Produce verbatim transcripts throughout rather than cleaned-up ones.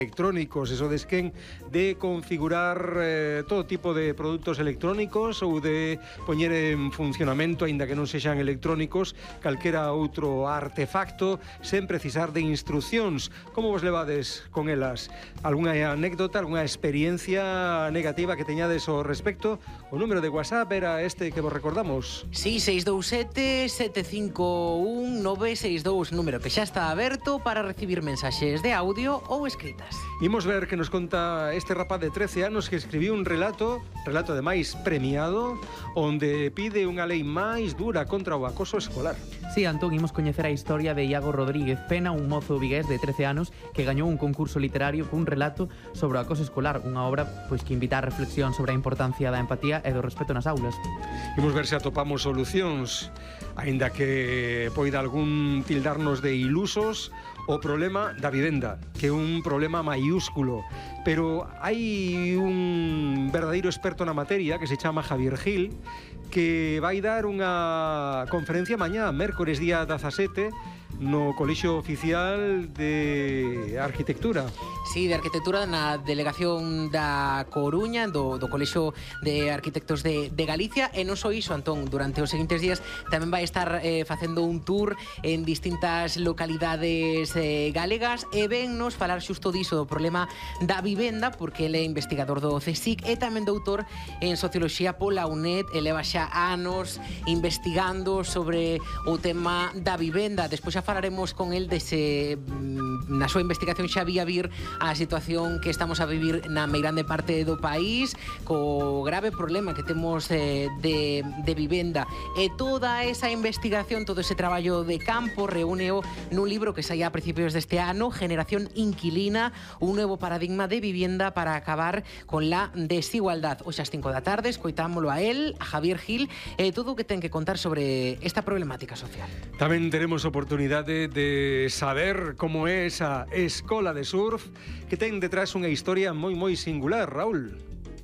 electrónicos, eso desquen de configurar eh, todo tipo de produtos electrónicos ou de poñer en funcionamento, aínda que non sexan electrónicos, calquera outro artefacto, sen precisar de instruccións. Como vos levades con elas? Algúna anécdota, algunha experiencia negativa que teñades ao respecto? O número de WhatsApp era este que vos recordamos. Sí, seis dous sete, sete cinco un, nove seis dous, número que xa está aberto para recibir mensaxes de audio ou escritas. Imos ver que nos conta este rapaz de trece anos que escribiu un relato, relato ademais premiado, onde pide unha lei máis dura contra o acoso escolar. Sí, Antón, imos coñecer a historia de Iago Rodríguez Pena, un mozo vigués de trece anos que gañou un concurso literario cun relato sobre o acoso escolar, unha obra pois que invita a reflexión sobre a importancia da empatía e do respeto nas aulas. Imos ver se atopamos solucións, aínda que poida algún tildarnos de ilusos, o problema da vivenda, que é un problema maiúsculo, pero hai un verdadeiro experto na materia que se chama Javier Gil, que vai dar unha conferencia mañá, mércores día dezasete, no Colexio Oficial de Arquitectura. Sí, de Arquitectura na delegación da Coruña, do, do Colexio de Arquitectos de, de Galicia. E non só iso, Antón, durante os seguintes días tamén vai estar eh, facendo un tour en distintas localidades eh, galegas e vennos falar xusto diso, do problema da vivenda, porque ele é investigador do CSIC e tamén doutor en Socioloxía pola UNED e leva xa anos investigando sobre o tema da vivenda. Despois xa falaremos con el dese, na súa investigación xa vía vir a situación que estamos a vivir na meirande parte do país, co grave problema que temos eh, de, de vivenda. E toda esa investigación, todo ese traballo de campo, reúneo nun libro que saía a principios deste ano, Generación Inquilina, un novo paradigma de vivienda para acabar con la desigualdad. Hoxe ás cinco da tarde, escoitámolo a él, a Javier Gil, e todo o que ten que contar sobre esta problemática social. Tamén teremos oportunidade de saber como é esa escola de surf que ten detrás unha historia moi moi singular, Raúl.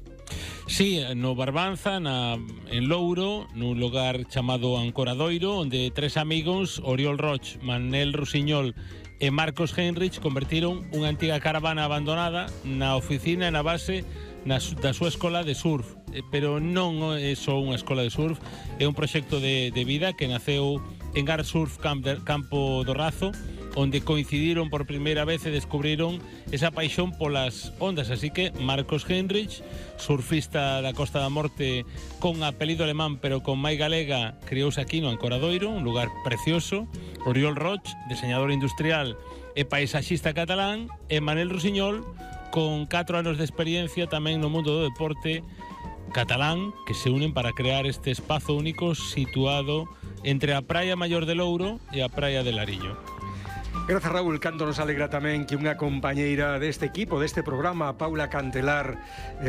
Sí, no Barbanza, na, en Louro, nun lugar chamado Ancoradoiro, onde tres amigos, Oriol Roch, Manel Rusiñol e Marcos Henrich, convertiron unha antiga caravana abandonada na oficina e na base na, da súa escola de surf. Pero non é só unha escola de surf, é un proxecto de, de vida que naceu en Gar Surf Camp de, Campo do Razo, onde coincidiron por primeira vez e descubriron esa paixón polas ondas. Así que Marcos Henrich, surfista da Costa da Morte con apelido alemán pero con mai galega, criouse aquí no Ancoradoiro, un lugar precioso. Oriol Roch, diseñador industrial e paisaxista catalán, e Manel Rusiñol, con catro anos de experiencia tamén no mundo do deporte catalán, que se unen para crear este espazo único situado entre a Praia Maior de Louro e a Praia de Lariño. Grazas, Raúl. Canto nos alegra tamén que unha compañeira deste equipo, deste programa, Paula Cantelar,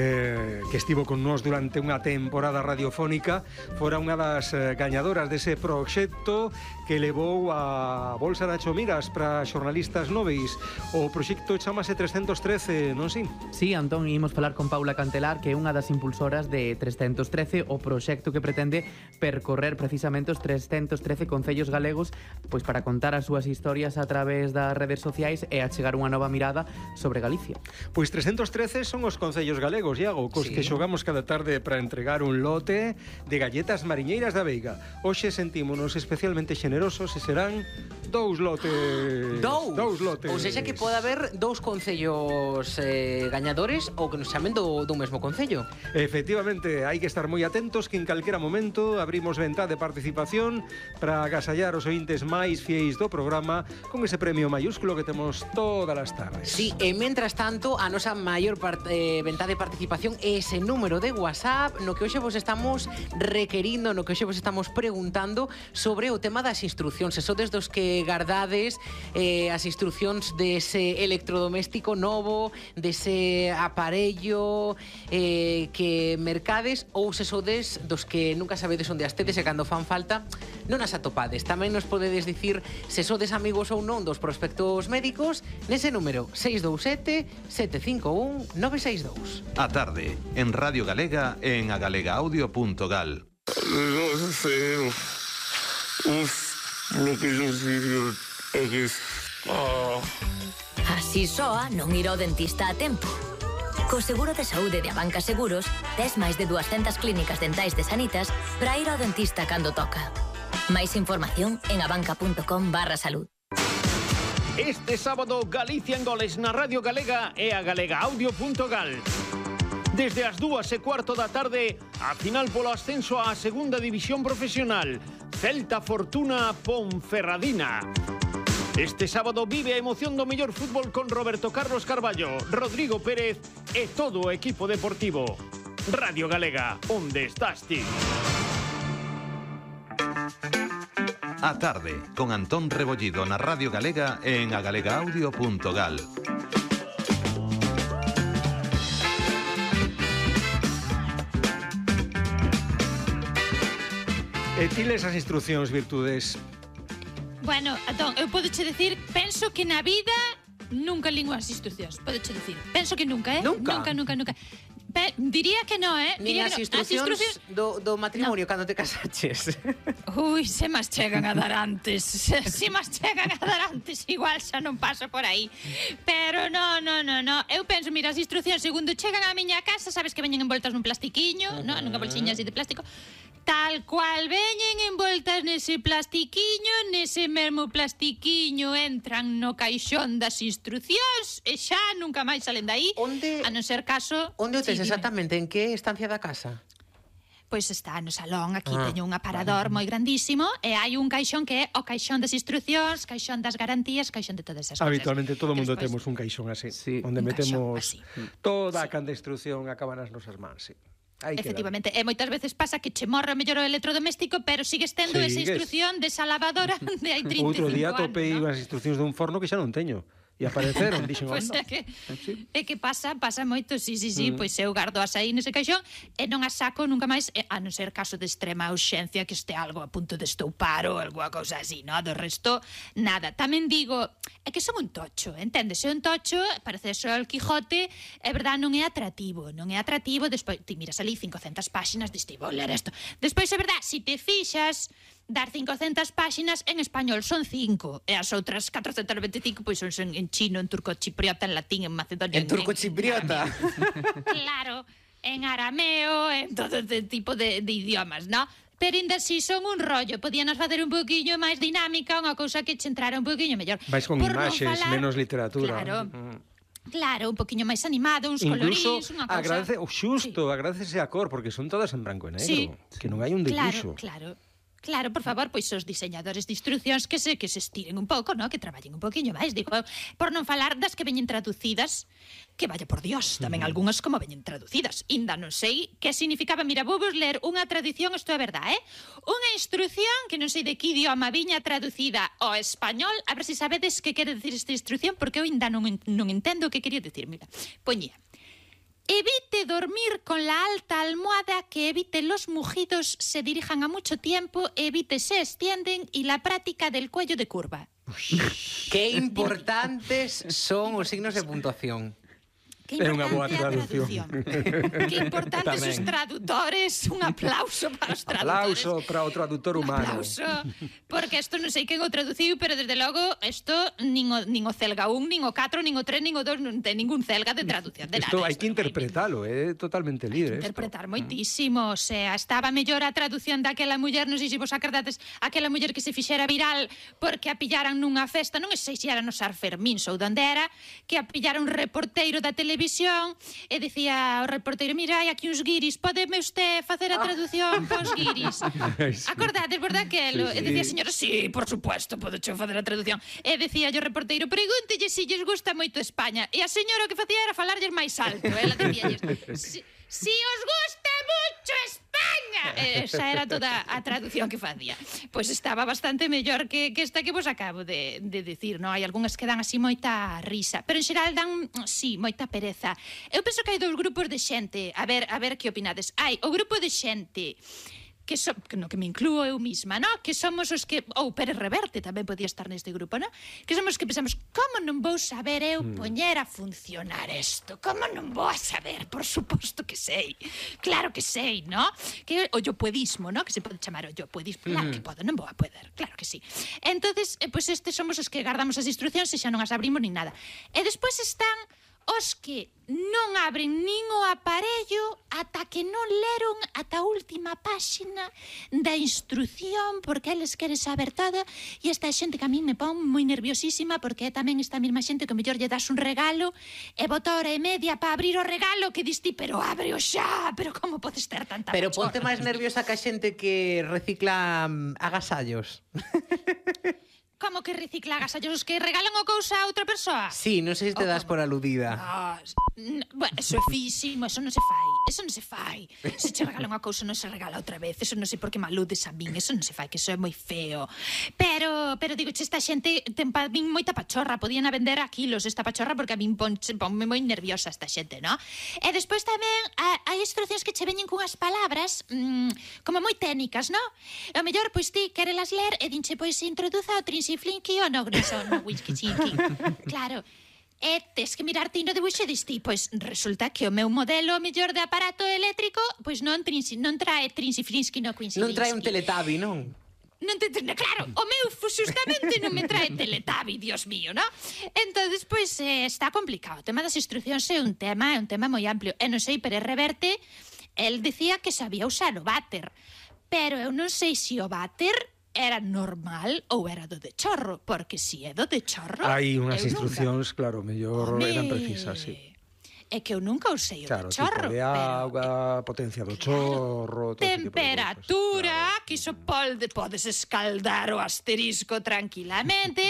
eh, que estivo con nós durante unha temporada radiofónica, fora unha das eh, gañadoras dese proxecto que levou a Bolsa Nacho Miras para xornalistas noveis. O proxecto chamase trescentos trece, non si? Sí, Antón, imos falar con Paula Cantelar, que é unha das impulsoras de trescentos trece, o proxecto que pretende percorrer precisamente os trescentos trece concellos galegos, pois para contar as súas historias a través das redes sociais e achegar unha nova mirada sobre Galicia. Pois trescentos trece son os concellos galegos, Iago, cos sí. que xogamos cada tarde para entregar un lote de galletas mariñeiras da Veiga. Hoxe sentímonos especialmente xenerosos e serán dous lotes. Dous? Dous lotes. Ou seja que pode haber dous concellos eh, gañadores ou que nos chamen do, do mesmo concello. Efectivamente, hai que estar moi atentos que en calquera momento abrimos ventá de participación para agasallar os ointes máis fieis do programa con ese premio mayúsculo que temos todas as tardes. Sí, e mentras tanto, a nosa maior eh, ventá de participación é ese número de WhatsApp no que hoxe vos estamos requerindo, no que hoxe vos estamos preguntando sobre o tema das instruccións. Se sodes dos que gardades eh, as instruccións dese electrodoméstico novo, dese aparello eh, que mercades, ou se sodes dos que nunca sabedes onde as tedes e cando fan falta non as atopades. Tamén nos podedes dicir se sodes amigos ou non dos prospectos médicos nese número seis dous sete, sete cinco un, nove seis dous. A tarde, en Radio Galega e en agalegaaudio punto gal. No sé, uf, lo que yo sigo es que... Oh. Has Si soa non ir ao dentista a tempo. Co seguro de saúde de Abanca Seguros, tes máis de dúascentas clínicas dentais de Sanitas para ir ao dentista cando toca. Máis información en abanca.com barra salud. Este sábado, Galicia en goles na Radio Galega e a galega audio punto gal. Desde as dúas e cuarto da tarde, a final polo ascenso á segunda división profesional. Celta Fortuna Ponferradina. Este sábado vive a emoción do mellor fútbol con Roberto Carlos Carballo, Rodrigo Pérez e todo o equipo deportivo. Radio Galega, onde estás ti? A tarde, con Antón Rebollido na Radio Galega e en agalega audio punto gal. E ti les as instruccións, Virtudes? Bueno, Antón, eu podo che decir, penso que na vida nunca lín as instruccións, podo che decir. Penso que nunca, eh? Nunca? Nunca, nunca, nunca. Pe diría que no, eh? Nin Diría as que no. instruccións, As instruccións do, do matrimonio no. Cando te casaches. Ui, se mas chegan a dar antes. Se, se mas chegan a dar antes, igual xa non paso por aí. Pero no, no, no, no. Eu penso, mira, as instruccións segundo chegan á miña casa, sabes que veñen envoltas nun plastiquiño, uh -huh. no? Nunha bolsiña así de plástico. Tal cual veñen envoltas nese plastiquiño, nese mesmo plastiquiño entran no caixón das instruccións e xa nunca máis salen dai, onde, a non ser caso... Onde o tes sí, exactamente? En que estancia da casa? Pois está no salón, aquí ah, teño un aparador moi grandísimo e hai un caixón que é o caixón das instruccións, caixón das garantías, caixón de todas esas cousas. Habitualmente todo o mundo despois, temos un caixón así, sí, onde metemos así. Toda sí. a canda de instrucción acaba nas nosas mans, sí. Efectivamente, e moitas veces pasa que che morre o mellor o electrodoméstico, pero sigues tendo esa instrucción desa lavadora de hai trinta e cinco anos. Outro día topei unhas instruccións dun forno que xa non teño. E apareceron, dixen, pois pues é que, é que pasa, pasa moito, sí, sí, sí, mm. pois eu gardo as aí nese caixón e non as saco nunca máis, a non ser caso de extrema urxencia que este algo a punto de estoupar ou alguna cousa así, no? Do resto, nada. Tamén digo, é que son un tocho, entendes? É un tocho, parece eso el Quijote, é verdad, non é atractivo, non é atractivo, despois ti miras ali cincocentas páxinas, diste, vou ler isto. Despois, é verdad, se si te fixas, dar cincocentas páxinas en español son cinco e as outras catrocentas noventa e cinco pois son en chino, en turco chipriota, en latín, en macedonio, en turco chipriota. Claro, en arameo, en todo este tipo de, de idiomas, ¿no? Pero ainda así son un rollo, podíanos facer un poquinho máis dinámica, unha cousa que che entrara un poquinho mellor. Vais con por imaxes, falar, menos literatura. Claro. Mm. Claro, un poquinho máis animado, uns Incluso colorís, unha cousa. agradece, oh, xusto, sí. agradece a cor, porque son todas en branco e negro, sí. que non hai un dibuixo. Claro, claro. Claro, por favor, pois os diseñadores de instruccións que se que se estiren un pouco, no? Que traballen un poquinho máis, digo, por non falar das que veñen traducidas, que vaya por Dios, tamén uh-huh. algunhas como veñen traducidas. Inda non sei que significaba, mira, vou vos ler unha traducción, isto é verdade, eh? Unha instrucción que non sei de que idioma viña traducida ao español, a ver se sabedes que quere decir esta instrucción, porque eu inda non, non entendo o que quería decir, mira. Poñía: evite dormir con la alta almohada, que evite los mugidos, se dirijan a mucho tiempo, evite se extienden y la práctica del cuello de curva. Qué importantes son os signos de puntuación. Que é unha boa traducción. traducción. Que importantes os tradutores. Un aplauso para os tradutores. Aplauso para o traductor humano. Un aplauso, porque isto non sei quen o traduciu, pero desde logo isto nin o, nin o Celga un, nin o catro, nin o tres, nin o dos, non ten ningún Celga de traducción de nada. Isto hai que interpretalo, é totalmente libre. Interpretar moitísimo, o sea, estaba mellor a traducción daquela muller, non sei se vos acordades, aquela muller que se fixera viral porque a pillaran nunha festa, non sei se era no Sar Fermín ou onde era, que a pillara un reporteiro da televisión e dicía o reporteiro: mira, hai aquí uns guiris, podeme usted facer a traducción pos guiris? Acordades, verdad, aquelo? Sí, sí. E dicía a señora: sí, por supuesto, podeche facer a traducción. E dicía o reporteiro: pregúntelle se lles gusta moito España. E a señora o que facía era falarlles máis alto. Ela dicíalles: si, si os gusta mucho España. Esa era toda a traducción que facía. Pois estaba bastante mellor que, que esta que vos acabo de, de decir, non? Hai algunhas que dan así moita risa, pero en xeral dan, sí, moita pereza. Eu penso que hai dous grupos de xente. A ver, a ver que opinades. Hai o grupo de xente que so, que no que me incluo eu misma, no? Que somos os que, ou Pérez Reverte tamén podía estar neste grupo, no? Que somos os que pensamos, como non vou saber eu poñer a funcionar isto? Como non vou a saber? Por suposto que sei. Claro que sei, no? Que o yopuedismo, no? Que se pode chamar o yopuedismo. Claro que podo, non vou a poder. Claro que sí. Entonces, eh, pois estes somos os que guardamos as instruccións e xa non as abrimos nin nada. E despois están os que non abren nin o aparello ata que non leron ata a última páxina da instrucción, porque eles queren saber todo, e esta xente que a mí me pon moi nerviosísima, porque é tamén esta mesma xente que mellor lle das un regalo e bota hora e media para abrir o regalo, que dis ti, pero abre-o xa, pero como podes ter tanta Pero pachorra? ponte máis nerviosa que a xente que recicla mm, agasallos. Como que recicla agasallos? Os que regalan o cousa a outra persoa? Sí, non sei se te das por aludida. Ah, n- bueno, eso é físimo, eso non se fai, eso non se fai. Se che regala unha cousa non se regala outra vez, eso non sei por que maludes a min, eso non se fai, que eso é moi feo. Pero, pero digo, che, esta xente ten pa min moita pachorra, podían a vender a kilos esta pachorra porque a min pon, ponme moi nerviosa esta xente, no? E despois tamén a, hai instruccións que che veñen cunhas palabras mmm, como moi técnicas, no? E o mellor, pois ti querelas ler e dinche, pois introduza o trinsiflinqui ou no gneso, no whisky chinqui. Claro. E tes que mirarte no debuxo e dis ti, pois resulta que o meu modelo mellor de aparato eléctrico pois non, trinsi, non trae trinsiflinqui no quinsilinqui. Non trae un teletabi, non? Non te, claro, o meu justamente non me trae teletabi, Dios mío, ¿no? Entonces, pois, eh, está complicado. O tema das instruccións é un tema, é un tema moi amplio. E non sei, Pérez Reverte, el dicía que sabía usar o váter, pero eu non sei se o váter era normal ou era do de chorro, porque se é do de chorro... Hai unhas eu instruccións, nunca... claro, mellor Home, eran precisas, sí. É que eu nunca usei o Claro, de chorro. tipo de auga, potencia do chorro... todo ese tipo de Temperatura, cosas, claro. que iso pode, podes escaldar o asterisco tranquilamente.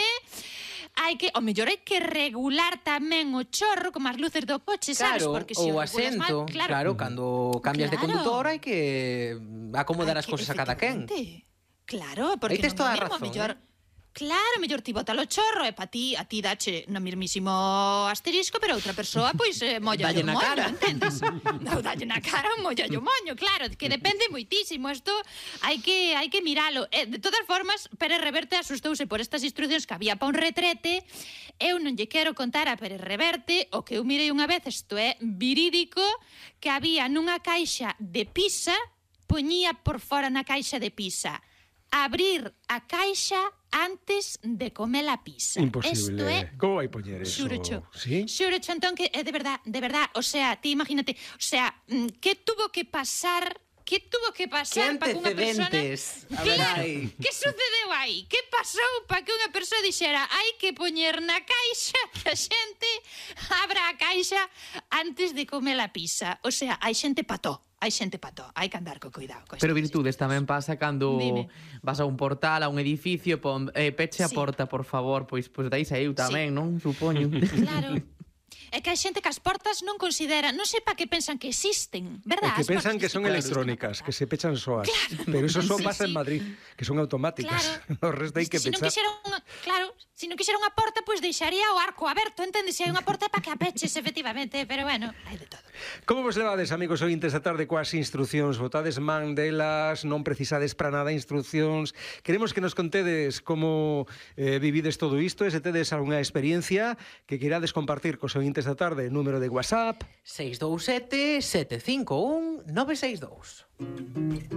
Hai que, o mellor hai que regular tamén o chorro, como as luces do coche, sabes? Claro, Porque se o o regulas asento, mal, claro, claro, cando cambias de Claro. conductor hai que acomodar hai as que- cousas a cada quen. efectivamente. Claro, porque Aí tes non toda é a mesmo, razón, mellor... eh. Claro, mellor ti bota o chorro e pa ti, a ti dache no mismísimo asterisco, pero outra persoa, pois, eh, molla Dalle o na moño, cara. entendes? Non, dalle na cara, molla o moño, claro, que depende moitísimo, isto hai que hai que miralo. E, de todas formas, Pérez Reverte asustouse por estas instruccións que había pa un retrete. Eu non lle quero contar a Pérez Reverte o que eu mirei unha vez, isto é verídico, que había nunha caixa de pizza, poñía por fora na caixa de pizza, abrir a caixa antes de comer a pizza. Imposible. Isto é Como vai poñer eso? Xurocho. Sí? Xurocho, entón, que é de verdad, de verdad, o sea, ti imagínate, o sea, mm, que tuvo que pasar, que tuvo que Que pasar para que unha persona... antecedentes. A ver, Claro, aí. que sucedeu aí? Que pasou para que unha persoa dixera hai que poñer na caixa que a xente abra a caixa antes de comer a pizza? O sea, hai xente pató. Hai xente pató, hai que andar co cuidado. Co Pero virtudes tamén pasa cando Dime. vas a un portal, a un edificio, pon, eh, peche a Sí. porta, por favor, pois pois dai saiu tamén, Sí. non? Supoño. Claro. É que hai xente que as portas non considera, non sei para que pensan que existen, É verdad? que As pensan portas que son existen. electrónicas, que se pechan soas. Pero eso só Sí, pasa en sí. Madrid, que son automáticas. O resto hai que Si non pechar. quixera unha, claro, se non quixera unha porta, pois pues deixaría o arco aberto, entendes? Se hai unha porta para que a peches, efectivamente, pero bueno, hai de todo. Como vos levades, amigos ointes, da tarde coas instruccións? Botades man delas, non precisades para nada instruccións. Queremos que nos contedes como eh, vivides todo isto, e se tedes algunha experiencia que queirades compartir cos ointes da tarde, número de WhatsApp seis dous sete, sete cinco un, nove seis dous.